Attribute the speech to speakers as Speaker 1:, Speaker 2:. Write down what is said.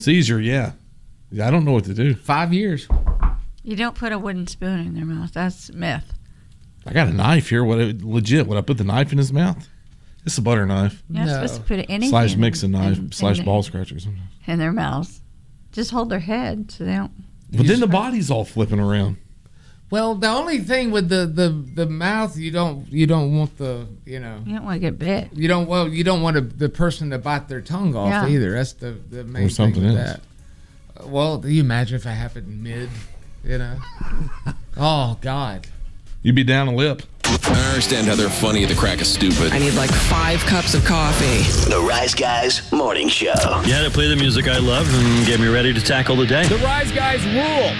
Speaker 1: Seizure, yeah. I don't know what to do.
Speaker 2: 5 years.
Speaker 3: You don't put a wooden spoon in their mouth. That's myth.
Speaker 1: I got a knife here. Legit, would I put the knife in his mouth? It's a butter knife.
Speaker 3: You're not supposed to put anything.
Speaker 1: / mixing knife, / ball scratcher.
Speaker 3: In their mouths. Just hold their head so they don't.
Speaker 1: But then the body's all flipping around.
Speaker 2: Well, the only thing with the mouth, you don't want the,
Speaker 3: You don't want to get bit.
Speaker 2: You don't want the person to bite their tongue off either. That's the main thing with that. Well, do you imagine if I happened mid, Oh, God.
Speaker 1: You'd be down a lip.
Speaker 4: I understand how they're funny at the crack of stupid.
Speaker 5: I need like 5 cups of coffee.
Speaker 6: The Rise Guys Morning Show.
Speaker 7: You had to play the music I love and get me ready to tackle the day.
Speaker 8: The Rise Guys rule.